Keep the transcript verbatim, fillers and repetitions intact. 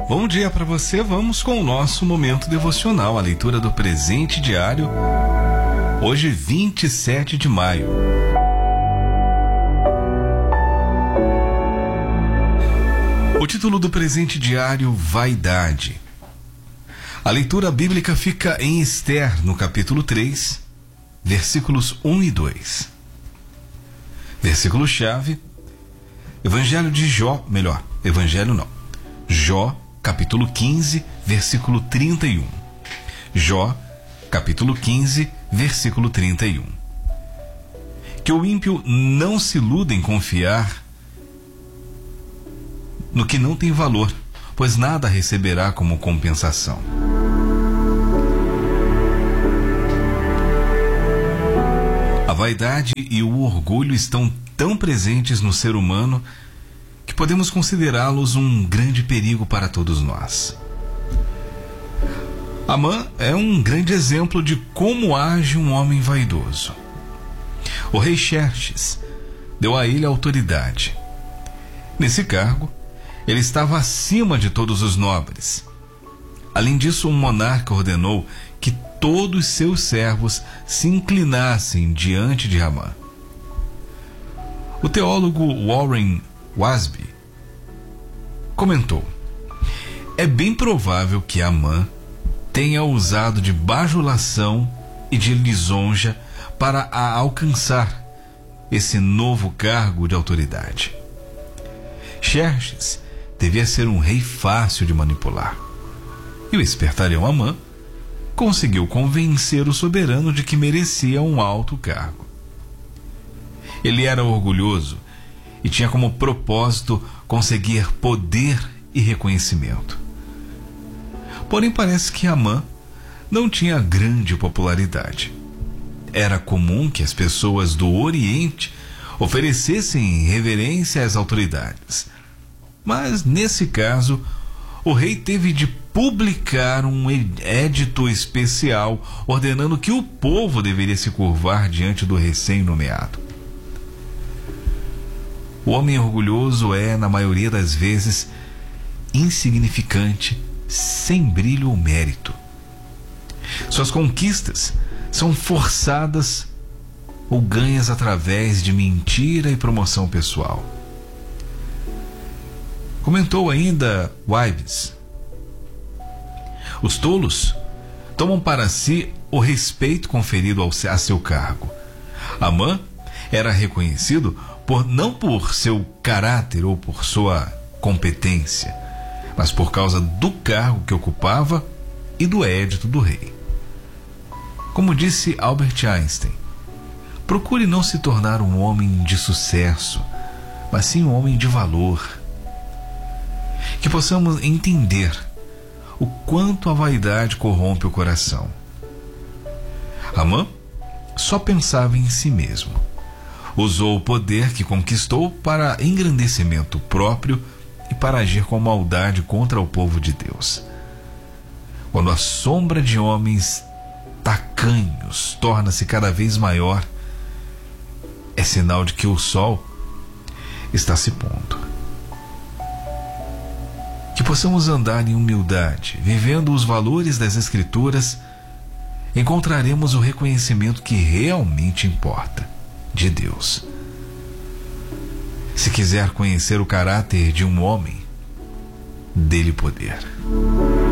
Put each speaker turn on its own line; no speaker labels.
Bom dia para você, vamos com o nosso momento devocional, a leitura do presente diário, hoje vinte e sete de maio. O título do presente diário, Vaidade. A leitura bíblica fica em Ester, no capítulo três, versículos um e dois. Versículo-chave, Evangelho de Jó, melhor, Evangelho não, Jó, capítulo quinze, versículo trinta e um. Jó, capítulo quinze, versículo trinta e um. Que o ímpio não se iluda em confiar no que não tem valor, pois nada receberá como compensação. A vaidade e o orgulho estão tão presentes no ser humano que podemos considerá-los um grande perigo para todos nós. Amã é um grande exemplo de como age um homem vaidoso. O rei Xerxes deu a ele autoridade. Nesse cargo, ele estava acima de todos os nobres. Além disso, o monarca ordenou que todos seus servos se inclinassem diante de Amã. O teólogo Warren Wiersbe comentou: é bem provável que Amã tenha usado de bajulação e de lisonja para a alcançar esse novo cargo de autoridade. Xerxes devia ser um rei fácil de manipular, e o espertalhão Amã conseguiu convencer o soberano de que merecia um alto cargo. Ele era orgulhoso e tinha como propósito conseguir poder e reconhecimento. Porém, parece que Amã não tinha grande popularidade. Era comum que as pessoas do Oriente oferecessem reverência às autoridades. Mas, nesse caso, o rei teve de publicar um édito especial ordenando que o povo deveria se curvar diante do recém-nomeado. O homem orgulhoso é, na maioria das vezes, insignificante, sem brilho ou mérito. Suas conquistas são forçadas ou ganhas através de mentira e promoção pessoal. Comentou ainda Wiersbe: os tolos tomam para si o respeito conferido ao, a seu cargo. Amã era reconhecido por, não por seu caráter ou por sua competência, mas por causa do cargo que ocupava e do édito do rei. Como disse Albert Einstein, procure não se tornar um homem de sucesso, mas sim um homem de valor. Que possamos entender o quanto a vaidade corrompe o coração. Amã só pensava em si mesmo. Usou o poder que conquistou para engrandecimento próprio e para agir com maldade contra o povo de Deus. Quando a sombra de homens tacanhos torna-se cada vez maior, é sinal de que o sol está se pondo. Que possamos andar em humildade, vivendo os valores das Escrituras, encontraremos o reconhecimento que realmente importa, de Deus. Se quiser conhecer o caráter de um homem, dê-lhe poder.